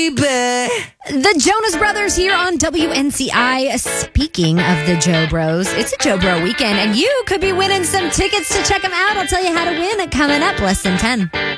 baby. The Jonas Brothers here on WNCI. Speaking of the Joe Bros, it's a Joe Bro weekend, and you could be winning some tickets to check them out. I'll tell you how to win it coming up less than 10.